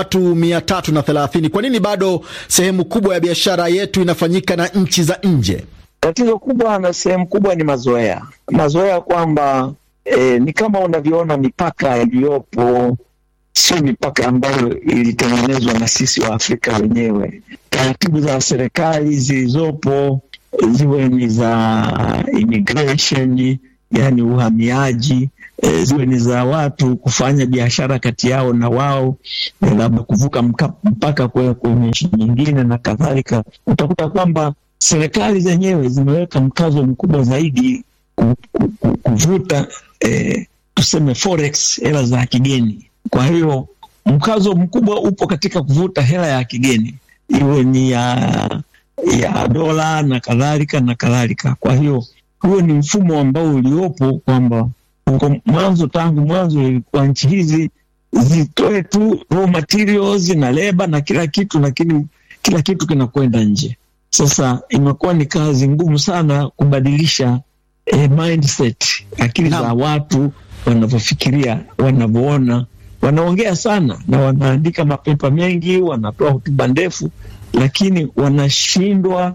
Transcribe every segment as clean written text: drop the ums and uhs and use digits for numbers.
watu 330. Kwa nini bado sehemu kubwa ya biashara yetu inafanyika na nchi za nje? Tatizo kubwa na sehemu kubwa ni mazoea kwamba ni kama unavyoona mipaka iliyopo sio mipaka ambayo ilitengenezwa na sisi wa Afrika wenyewe. Taratibu za serikali zilizopo ziwe ni za immigration, yani uhamiaji, ziwe ni za watu kufanya biashara kati yao na wao, labda kuvuka mpaka kwenye nchi nyingine na kadhalika. Utakuta kwamba serikali zenyewe zimeweka mkazo mkubwa zaidi kuvuta tuseme forex, hela za kigeni. Kwa hiyo mkazo mkubwa upo katika kuvuta hela ya kigeni, iwe ni ya dola na kadhalika. Kwa hiyo huo ni mfumo ambao uliopo kwamba tangu mwanzo ilikuwa nchi hizi zitoe tu raw materials na labor na kila kitu, lakini kila kitu kinakwenda nje. Sasa imekuwa ni kazi ngumu sana kubadilisha mindset, akili za watu wanavyofikiria, wanavyoona. Wanaongea sana na wanaandika mapepa mengi, wanatoa hotuba ndefu, lakini wanashindwa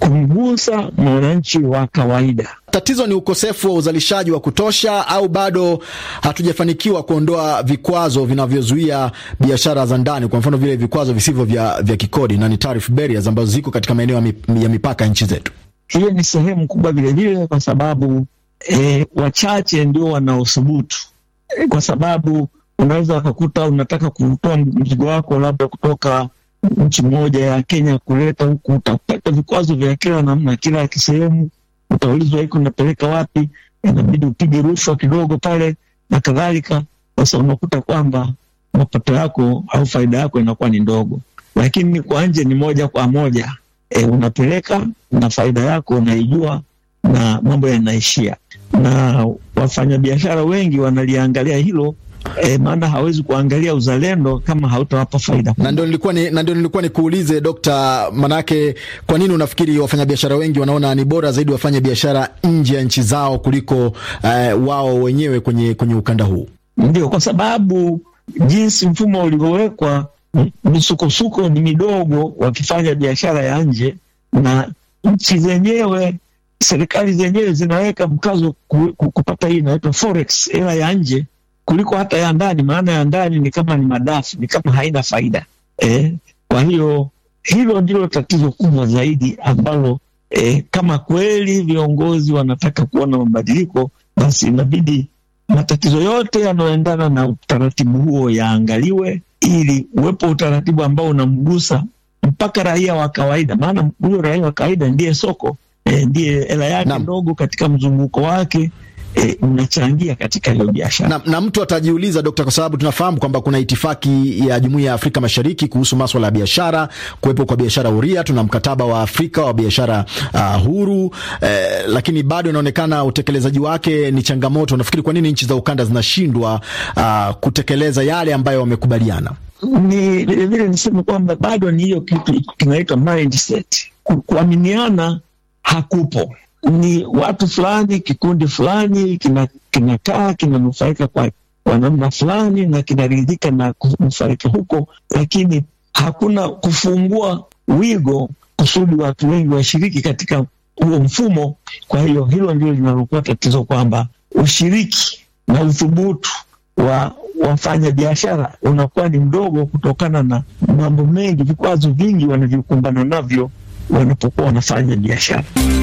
kumgusa mwananchi wa kawaida. Tatizo ni ukosefu wa uzalishaji wa kutosha, au bado hatujafanikiwa kuondoa vikwazo vinavyozuia biashara za ndani, kwa mfano vile vikwazo visivyo vya kikodi na ni tariff barriers ambazo ziko katika maeneo ya mipaka nchi zetu? Hiyo ni sehemu kubwa vile vile, kwa sababu wachache ndio wanaothubutu, kwa sababu unaweza ukakuta unataka kutoa mzigo wako labda kutoka nchi moja ya Kenya kuleta huku, utapata vikwazo vya kila namna, kila sehemu utaulizwa hiko unapeleka wapi, inabidi upige rushwa kidogo pale na kadhalika. Sasa unakuta kwamba mapato yako au faida yako inakuwa ni ndogo, lakini kwa nje ni moja kwa moja unapeleka na faida yako unaijua na mambo yanaishia. Na wafanyabiashara wengi wanaliangalia hilo, maana hawezi kuangalia uzalendo kama hautawapa faida. Na ndio nilikuwa nikuulize Dr. Manake, kwa nini unafikiri wafanyabiashara wengi wanaona ni bora zaidi wafanye biashara nje ya nchi zao kuliko wao wenyewe kwenye ukanda huu? Ndio, kwa sababu jinsi mfumo ulivyowekwa, misukosuko ni midogo wakifanya biashara ya nje, na nchi zenyewe, serikali zenyewe zinaweka mkazo kupata hii inaitwa forex, hela ya nje, kuliko hata ya ndani. Maana ya ndani ni kama ni madafu, ni kama haina faida. Kwa hiyo hilo ndilo tatizo kubwa zaidi ambalo kama kweli viongozi wanataka kuona mabadiliko, basi inabidi matatizo yote yanayoendana na utaratibu huo yaangaliwe, ili uwepo utaratibu ambao unamgusa mpaka raia wa kawaida. Maana huyo raia wa kawaida ndiye soko, ndiye hela yake ndogo katika mzunguko wake unachangia katika hiyo biashara. Na mtu atajiuliza, Dokta, kwa sababu tunafahamu kwamba kuna itifaki ya Jumuiya ya Afrika Mashariki kuhusu masuala ya biashara, kuwepo kwa biashara huria, tuna mkataba wa Afrika wa biashara huru, lakini bado inaonekana utekelezaji wake ni changamoto. Nafikiri kwa nini nchi za ukanda zinashindwa kutekeleza yale ambayo wamekubaliana? Ni vile niseme kwamba bado ni hiyo kitu kinaitwa mindset. Kuaminiana hakupo. Ni watu fulani, kikundi fulani kinakaa kinanufaika kwa namna fulani na kinaridhika na kunufaika huko, lakini hakuna kufungua wigo kusudi watu wengi washiriki katika huo mfumo. Kwa hiyo hilo ndio linalokuwa tatizo, kwamba ushiriki na uthubutu wa wafanya biashara unakuwa ni mdogo kutokana na mambo mengi, vikwazo vingi wanavyokumbana navyo wanapokuwa wanafanya biashara.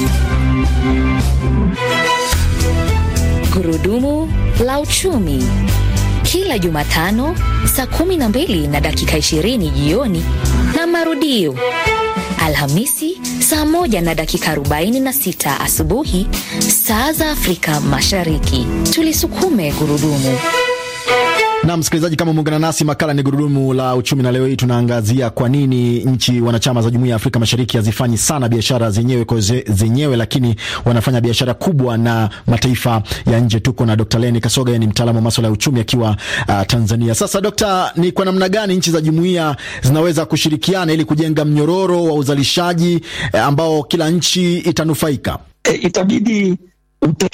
Gurudumu la uchumi, kila Jumatano saa 12:20 jioni na marudio Alhamisi saa 1:46 asubuhi saa za Afrika Mashariki. Tulisukume gurudumu. Na msikilizaji, kama muungana nasi, makala ni Gurudumu la Uchumi, na leo hii tunaangazia kwa nini nchi wanachama za Jumuiya ya Afrika Mashariki hazifanyi sana biashara zenyewe kwa zenyewe, lakini wanafanya biashara kubwa na mataifa ya nje. Tuko na Dr. Lenny Kasoga, ni mtaalamu wa masuala ya uchumi akiwa Tanzania. Sasa Dr., ni kwa namna gani nchi za jumuiya zinaweza kushirikiana ili kujenga mnyororo wa uzalishaji ambao kila nchi itanufaika? Itabidi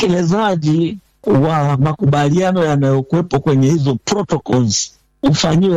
utekelezaji wa makubaliano yanayokuwepo kwenye hizo protocols ufanyiwe